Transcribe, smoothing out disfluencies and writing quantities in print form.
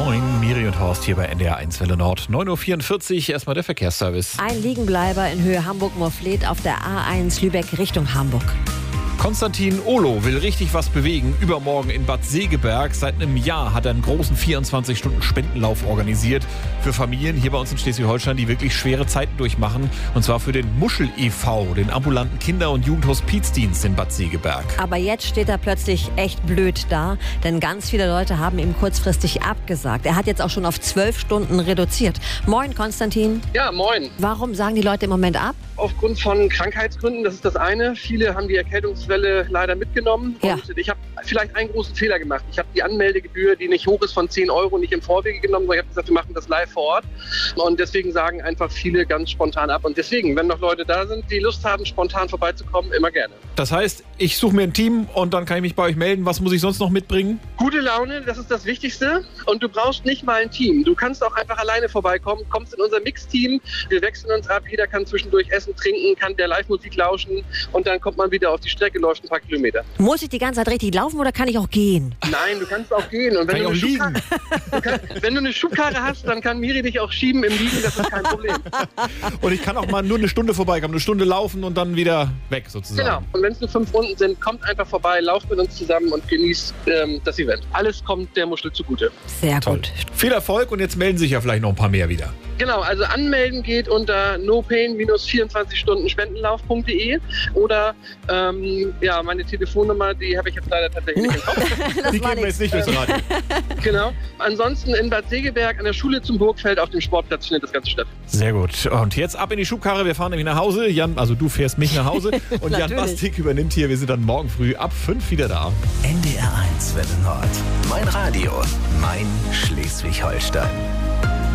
Moin, Miri und Horst hier bei NDR 1 Welle Nord. 9.44 Uhr, erstmal der Verkehrsservice. Ein Liegenbleiber in Höhe Hamburg-Morfleet auf der A1 Lübeck Richtung Hamburg. Konstantin Ohlo will richtig was bewegen. Übermorgen in Bad Segeberg. Seit einem Jahr hat er einen großen 24-Stunden-Spendenlauf organisiert für Familien hier bei uns in Schleswig-Holstein, die wirklich schwere Zeiten durchmachen. Und zwar für den Muschel e.V., den ambulanten Kinder- und Jugendhospizdienst in Bad Segeberg. Aber jetzt steht er plötzlich echt blöd da, denn ganz viele Leute haben ihm kurzfristig abgesagt. Er hat jetzt auch schon auf 12 Stunden reduziert. Moin, Konstantin. Ja, moin. Warum sagen die Leute im Moment ab? Aufgrund von Krankheitsgründen, das ist das eine. Viele haben die Erkältungswelle leider mitgenommen. Ja. Und ich habe vielleicht einen großen Fehler gemacht. Ich habe die Anmeldegebühr, die nicht hoch ist, von 10 Euro nicht im Vorwege genommen, sondern ich habe gesagt, wir machen das live vor Ort. Und deswegen sagen einfach viele ganz spontan ab. Und deswegen, wenn noch Leute da sind, die Lust haben, spontan vorbeizukommen, immer gerne. Das heißt, ich suche mir ein Team und dann kann ich mich bei euch melden. Was muss ich sonst noch mitbringen? Gute Laune, das ist das Wichtigste. Und du brauchst nicht mal ein Team. Du kannst auch einfach alleine vorbeikommen, kommst in unser Mix-Team. Wir wechseln uns ab, jeder kann zwischendurch essen, trinken, kann der Live-Musik lauschen und dann kommt man wieder auf die Strecke, läuft ein paar Kilometer. Muss ich die ganze Zeit richtig laufen oder kann ich auch gehen? Nein, du kannst auch gehen. Und wenn du eine Schubkarre hast, dann kann Miri dich auch schieben im Liegen, das ist kein Problem. Und ich kann auch mal nur eine Stunde vorbeikommen, eine Stunde laufen und dann wieder weg sozusagen. Genau. Und wenn es nur 5 Runden sind, kommt einfach vorbei, lauft mit uns zusammen und genießt das Event. Alles kommt der Muschel zugute. Sehr Toll. gut. Viel Erfolg und jetzt melden sich ja vielleicht noch ein paar mehr wieder. Genau, also anmelden geht unter nopain-24-Stunden-Spendenlauf.de oder meine Telefonnummer, die habe ich jetzt leider tatsächlich nicht im Kopf. Die geben wir jetzt nicht durchs Radio. Genau. Ansonsten in Bad Segeberg an der Schule zum Burgfeld auf dem Sportplatz findet das Ganze statt. Sehr gut. Und jetzt ab in die Schubkarre. Wir fahren nämlich nach Hause. Jan, also du fährst mich nach Hause. Und Jan Bastik übernimmt hier. Wir sind dann morgen früh ab 5 wieder da. NDR 1 Welle Nord. Mein Radio. Mein Schleswig-Holstein.